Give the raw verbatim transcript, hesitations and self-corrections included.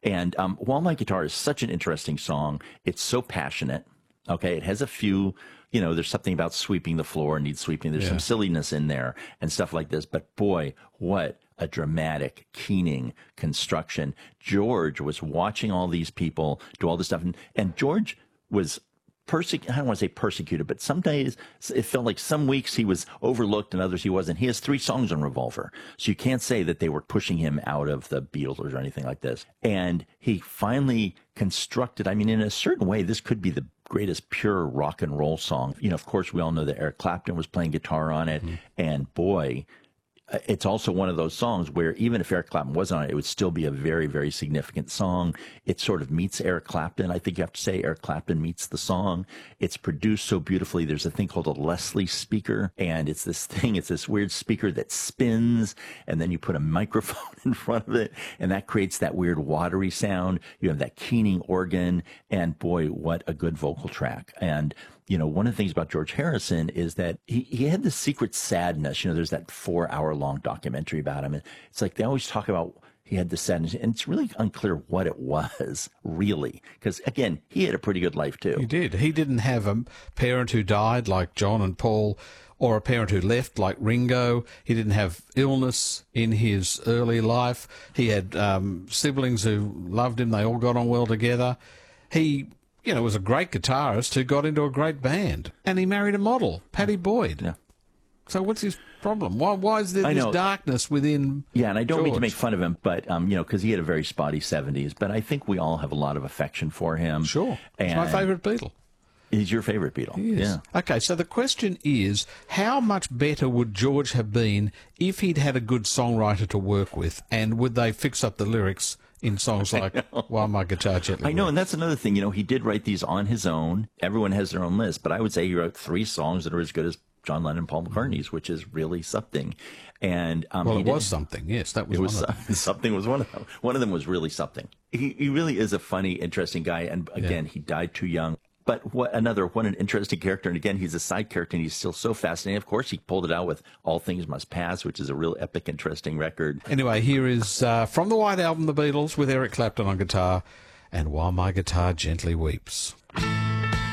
And um, While My Guitar is such an interesting song, it's so passionate. Okay, it has a few, you know, there's something about sweeping the floor, needs sweeping. There's yeah. some silliness in there and stuff like this. But boy, what a dramatic, keening construction. George was watching all these people do all this stuff. And, and George was persecuted. I don't want to say persecuted, but some days it felt like some weeks he was overlooked and others he wasn't. He has three songs on Revolver. So you can't say that they were pushing him out of the Beatles or anything like this. And he finally constructed, I mean, in a certain way, this could be the greatest pure rock and roll song. You know, of course, we all know that Eric Clapton was playing guitar on it. Mm-hmm. And boy, it's also one of those songs where even if Eric Clapton wasn't on it, it would still be a very, very significant song. It sort of meets Eric Clapton. I think you have to say Eric Clapton meets the song. It's produced so beautifully. There's a thing called a Leslie speaker, and it's this thing, it's this weird speaker that spins, and then you put a microphone in front of it, and that creates that weird watery sound. You have that keening organ, and boy, what a good vocal track. And you know, one of the things about George Harrison is that he, he had this secret sadness. You know, there's that four hour long documentary about him. And it's like they always talk about he had this sadness, and it's really unclear what it was, really. Because, again, he had a pretty good life, too. He did. He didn't have a parent who died like John and Paul, or a parent who left like Ringo. He didn't have illness in his early life. He had um, siblings who loved him. They all got on well together. He... You know, was a great guitarist who got into a great band. And he married a model, Pattie Boyd. Yeah. So what's his problem? Why why is there this darkness within Yeah, and I don't George? mean to make fun of him, but, um, you know, because he had a very spotty seventies. But I think we all have a lot of affection for him. Sure. And He's my favourite Beatle. He's your favourite Beatle. He is. Yeah. Okay, so the question is, how much better would George have been if he'd had a good songwriter to work with? And would they fix up the lyrics in songs like While My Guitar Gently I know, Weeps? and that's another thing. You know, he did write these on his own. Everyone has their own list, but I would say he wrote three songs that are as good as John Lennon and Paul McCartney's, which is really something. And um, well, he it was something. Yes, that was, it was one of them. Something was one of them. One of them was really something. He, he really is a funny, interesting guy. And again, yeah. he died too young. But what another, what an interesting character. And again, he's a side character, and he's still so fascinating. Of course, he pulled it out with All Things Must Pass, which is a real epic, interesting record. Anyway, here is uh, from the White Album, The Beatles, with Eric Clapton on guitar, and While My Guitar Gently Weeps.